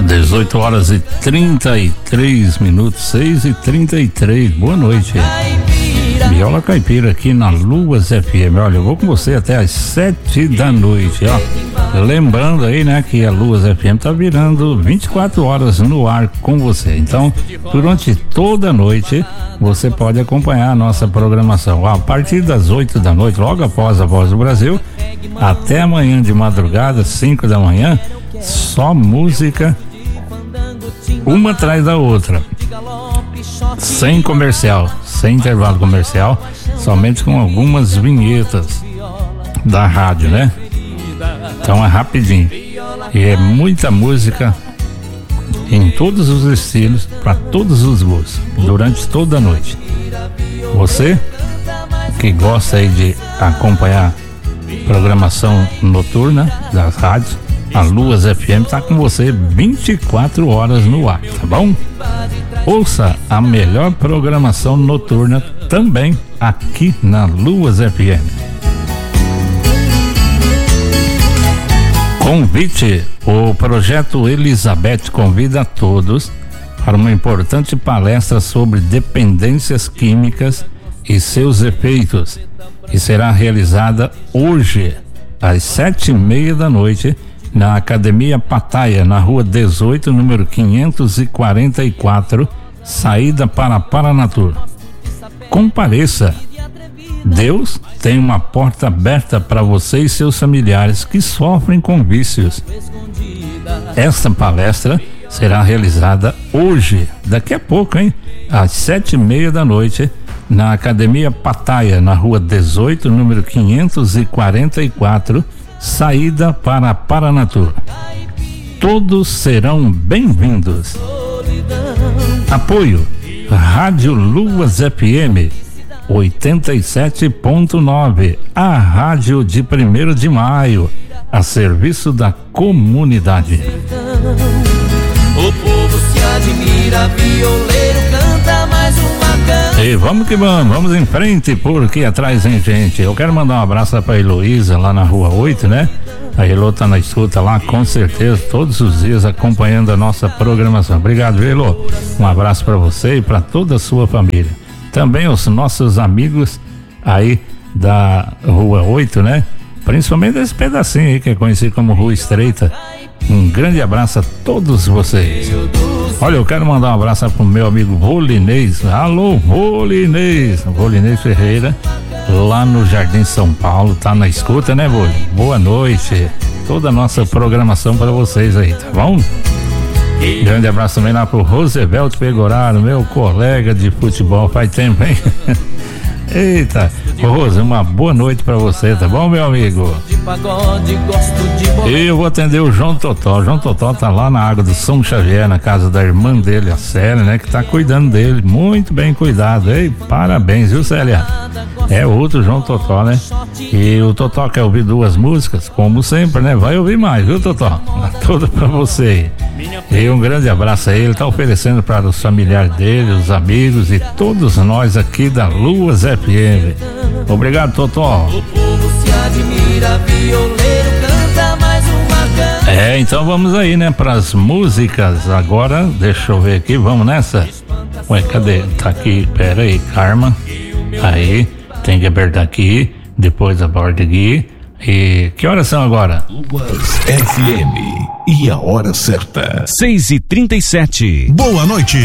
18 horas e 33 minutos, 6h33. Boa noite. Viola Caipira aqui na Luas FM. Olha, eu vou com você até às 7 da noite, ó. Lembrando aí, né, que a Luas FM tá virando 24 horas no ar com você. Então, durante toda a noite, você pode acompanhar a nossa programação. A partir das 8 da noite, logo após a Voz do Brasil, até amanhã de madrugada, 5 da manhã, só música, uma atrás da outra, sem comercial, sem intervalo comercial, somente com algumas vinhetas da rádio, né? Então é rapidinho e é muita música em todos os estilos, para todos os gostos, durante toda a noite. Você que gosta aí de acompanhar programação noturna das rádios, a Luas FM está com você 24 horas no ar, tá bom? Ouça a melhor programação noturna também aqui na Luas FM. Convite: o projeto Elizabeth convida a todos para uma importante palestra sobre dependências químicas e seus efeitos, que será realizada hoje às 7h30 da noite na Academia Pataia, na rua 18, número 544, saída para Paranatur. Compareça. Deus tem uma porta aberta para você e seus familiares que sofrem com vícios. Esta palestra será realizada hoje, daqui a pouco, hein? Às 7h30 da noite, na Academia Pataia, na rua 18, número 544, saída para Paranatur. Todos serão bem-vindos. Apoio: Rádio Luas FM 87.9, a rádio de 1º de maio, a serviço da comunidade. O povo se admira, violeiro canta mais uma canção. E vamos que vamos em frente, porque atrás tem gente. Eu quero mandar um abraço pra Heloísa, lá na rua 8, né? A Elo tá na escuta lá, com certeza, todos os dias acompanhando a nossa programação. Obrigado, Elo. Um abraço pra você e pra toda a sua família. Também os nossos amigos aí da Rua 8, né? Principalmente desse pedacinho aí que é conhecido como Rua Estreita. Um grande abraço a todos vocês. Olha, eu quero mandar um abraço pro meu amigo Volinês. Alô, Volinês! Volinês Ferreira, lá no Jardim São Paulo, tá na escuta, né, Voli? Boa noite. Toda a nossa programação para vocês aí, tá bom? Grande abraço também lá pro Roosevelt Pegoraro, meu colega de futebol, faz tempo, hein? Eita, Rose, uma boa noite pra você, tá bom, meu amigo? Eu vou atender o João Totó. O João Totó tá lá na Água do São Xavier, na casa da irmã dele, a Célia, né? Que tá cuidando dele, muito bem cuidado. Ei, parabéns, viu, Célia? É outro João Totó, né? E o Totó quer ouvir duas músicas, como sempre, né? Vai ouvir mais, viu, Totó? Toda pra você. E um grande abraço a ele, tá oferecendo para os familiares dele, os amigos e todos nós aqui da Luas FM. Obrigado, Totó. O povo se admira, violeiro canta mais uma canção. Então vamos aí, né, pras músicas. Agora, deixa eu ver aqui, vamos nessa? Ué, cadê? Tá aqui, pera aí, Karma. Aí, tem que apertar aqui, depois aperta aqui. E que horas são agora? Luas FM. E a hora certa, 6h37. Boa noite.